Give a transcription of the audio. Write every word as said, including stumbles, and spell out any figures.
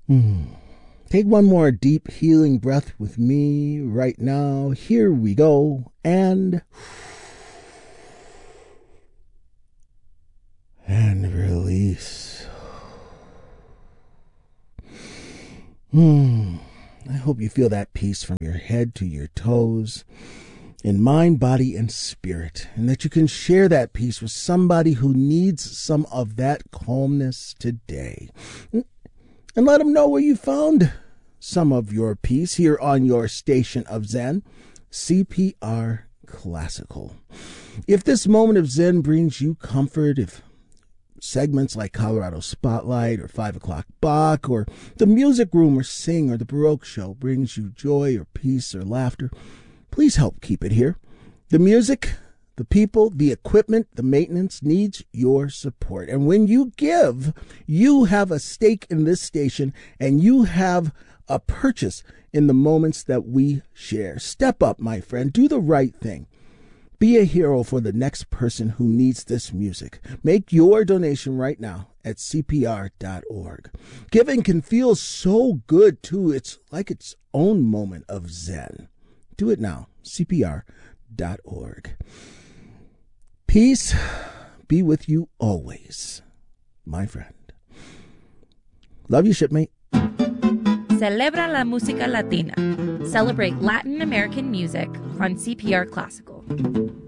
Hmm. Take one more deep healing breath with me right now. Here we go. And... And release. Hmm. I hope you feel that peace from your head to your toes, in mind, body, and spirit, and that you can share that peace with somebody who needs some of that calmness today. And let them know where you found some of your peace here on your station of Zen, C P R Classical. If this moment of Zen brings you comfort, if segments like Colorado Spotlight or five o'clock Bach or the Music Room or Sing or the Baroque Show brings you joy or peace or laughter, please help keep it here. The music, the people, the equipment, the maintenance needs your support. And when you give, you have a stake in this station and you have a purchase in the moments that we share. Step up, my friend. Do the right thing. Be a hero for the next person who needs this music. Make your donation right now at C P R dot org. Giving can feel so good, too. It's like its own moment of Zen. Do it now, C P R dot org. Peace be with you always, my friend. Love you, shipmate. Celebra la música latina. Celebrate Latin American music on C P R Classical.